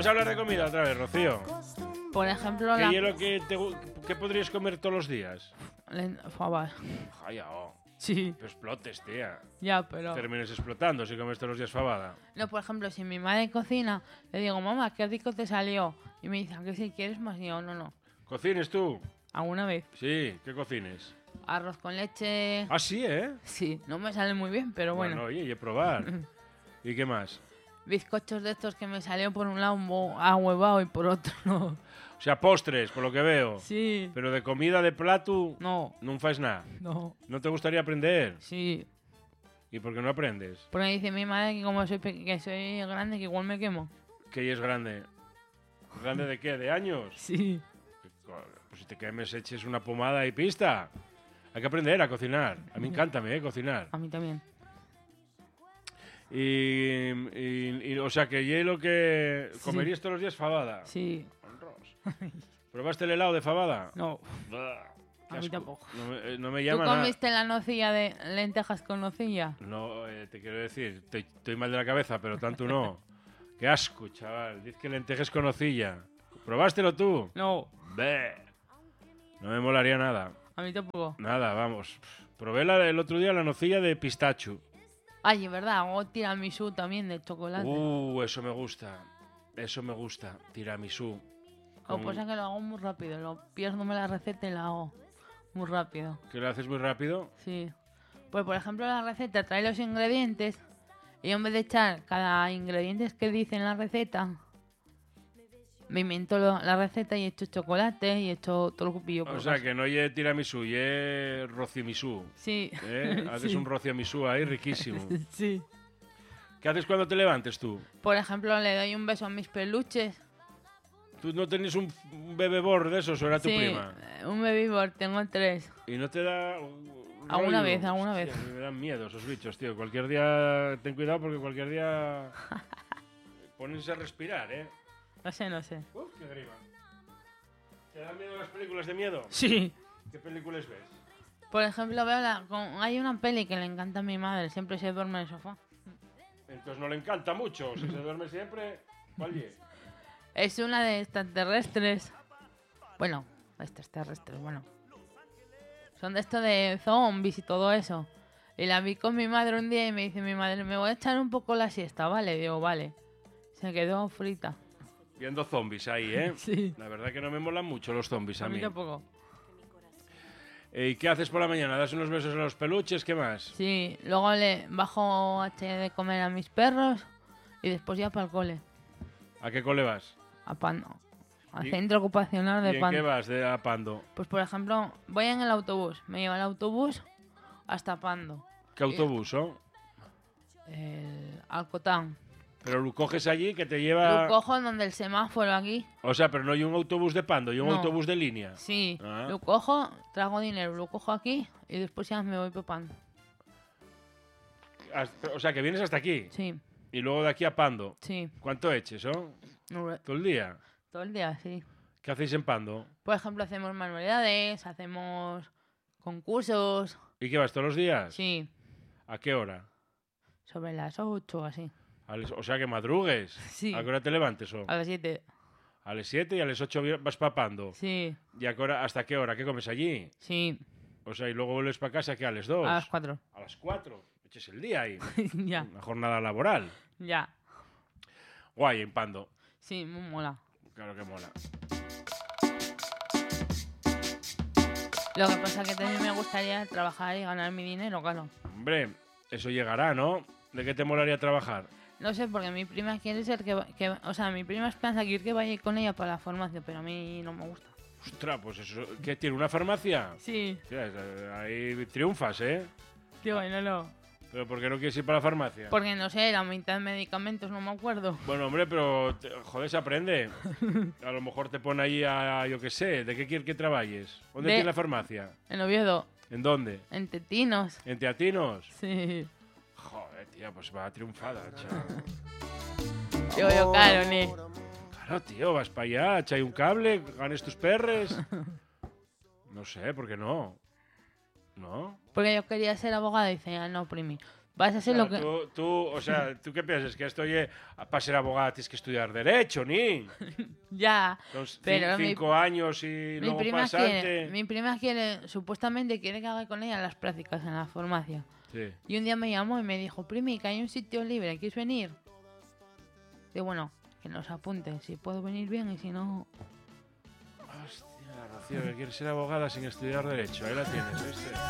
Vamos a hablar de comida otra vez, Rocío. Por ejemplo, ¿Qué hielo que podrías comer todos los días? Fabas. Jaya, Sí. no explotes, tía. Ya, pero... Termines explotando si comes todos los días fabada. No, por ejemplo, si mi madre cocina, le digo, mamá, qué rico te salió. Y me dice, ¿a qué si quieres más? Y yo, no. ¿Cocines tú? ¿Alguna vez? Sí, ¿qué cocines? Arroz con leche... Ah, sí, ¿eh? Sí, no me sale muy bien, pero bueno. Oye, y probar. ¿Y qué más? Bizcochos de estos que me salió por un lado ahuevado y por otro no. O sea, postres, por lo que veo. Sí. Pero de comida, de plato, No. no fas nada. No. ¿No te gustaría aprender? Sí. ¿Y por qué no aprendes? Porque dice mi madre que como que soy grande, que igual me quemo. Que ella es grande. ¿Grande de qué? ¿De años? Sí. Pues si te quemes, eches una pomada y pista. Hay que aprender a mí me encanta cocinar. A mí también. Y o sea, que hielo que comerías todos los días fabada. Sí. ¿Probaste el helado de fabada? No. Bah, qué A mí asco. tampoco. No me ¿Tú llama nada. comiste la nocilla de lentejas con nocilla? No, te quiero decir, estoy mal de la cabeza, pero tanto no. Qué asco, chaval. Diz que lentejas con nocilla. ¿Probástelo tú? No. Bé. No me molaría nada. A mí tampoco. Nada, vamos. Probé el otro día la nocilla de pistacho. Ay, es verdad, hago tiramisú también de chocolate. Eso me gusta. Eso me gusta. Tiramisú. Lo que pasa es que lo hago muy rápido. Lo pierdo la receta y la hago muy rápido. ¿Que lo haces muy rápido? Sí. Pues por ejemplo la receta trae los ingredientes y en vez de echar cada ingrediente que dice en la receta, me invento la receta y he hecho chocolate y he hecho todo lo que pillo. O sea, que no lle tiramisú, lle rociamisú. Sí. Haces Sí. un rociamisú ahí riquísimo. Sí. ¿Qué haces cuando te levantes tú? Por ejemplo, le doy un beso a mis peluches. ¿Tú no tenés un bebebor de esos o era tu Sí, prima? un bebibor, tengo 3. ¿Y no te da Alguna rollo? vez, alguna Hostia, vez. A mí me dan miedo esos bichos, tío. Cualquier día... Ten cuidado porque cualquier día... Pónense a respirar, ¿eh? No sé. ¡Qué grima! ¿Te dan miedo las películas de miedo? Sí. ¿Qué películas ves? Por ejemplo, hay una peli que le encanta a mi madre, siempre se duerme en el sofá. Entonces no le encanta mucho. Si se duerme siempre... ¿Cuál es? Es una de extraterrestres. Bueno, bueno. Son de esto de zombies y todo eso. Y la vi con mi madre un día y me dice mi madre, me voy a echar un poco la siesta, ¿vale? Digo, vale. Se quedó frita. Viendo zombies ahí, ¿eh? Sí. La verdad que no me molan mucho los zombies a A mí mí. tampoco. ¿Y qué haces por la mañana? ¿Das unos besos a los peluches? ¿Qué más? Sí, luego le bajo a de comer a mis perros y después ya para el cole. ¿A qué cole vas? A Pando. Al ¿Y- centro ocupacional ¿Y de en Pando. qué vas a Pando? Pues por ejemplo, voy en el autobús. Me lleva el autobús hasta Pando. ¿Qué autobús, oh? El Alcotán. Pero lo coges allí que te lleva... Lo cojo donde el semáforo aquí. O sea, pero no hay un autobús de Pando, hay un No. autobús de línea. Sí. Ah. Lo cojo, trago dinero, lo cojo aquí y después ya me voy para Pando. O sea, que vienes hasta aquí. Sí, Y luego de aquí a Pando. sí. ¿Cuánto eches, oh? No, ¿Todo el día? todo el día, sí. ¿Qué hacéis en Pando? Por ejemplo, hacemos manualidades, hacemos concursos. ¿Y qué vas todos los días? Sí, ¿A qué hora? sobre las 8 así. O sea, que madrugues. Sí. ¿A qué hora te levantes, oh? A las 7. A las 7 y a las 8 vas para Pando. Sí, ¿Y a qué hora, hasta qué hora? ¿Qué comes allí? sí. O sea, y luego vuelves para casa, ¿qué? ¿A las 2? A las 4. A las 4. Eches el día ahí. Ya, Una jornada laboral. ya. Guay, en Pando. Sí, muy mola. Claro que mola. Lo que pasa es que también me gustaría trabajar y ganar mi dinero, claro. Hombre, eso llegará, ¿no? ¿De qué te molaría trabajar? No sé, porque mi prima quiere ser o sea, mi prima piensa que vaya con ella para la farmacia, pero a mí no me gusta. Ostras, pues eso... ¿Qué tiene? ¿Una farmacia? Sí, Hostia, ahí triunfas, ¿eh? tío, no. ¿Pero por qué no quieres ir para la farmacia? Porque no sé, la mitad de medicamentos no me acuerdo. Bueno, hombre, pero... joder, se aprende. A lo mejor te pone ahí a... Yo qué sé. ¿De qué quieres que trabajes? ¿Dónde De- tiene la farmacia? En Oviedo, ¿En dónde? en Tetinos. ¿En Teatinos? Sí. Joder, tía, pues va triunfada, chaval. Yo, claro, ni. Claro, tío, vas para allá, echáis un cable, ganes tus perres. No sé, ¿por qué no? ¿No? Porque yo quería ser abogada y dice, no, primi. Vas a ser lo que... O sea, ¿tú qué piensas? Que esto para ser abogada tienes que estudiar Derecho, ni. Ya, Son pero 5 años y mi luego prima pasarte. mi prima quiere, supuestamente quiere que haga con ella las prácticas en la farmacia. Sí. Y un día me llamó y me dijo, Primi, que hay un sitio libre, ¿quieres venir? Y bueno, que nos apunte, si puedo venir bien y si no... Hostia, Rocío, que quieres ser abogada sin estudiar Derecho. Ahí la tienes, ¿viste?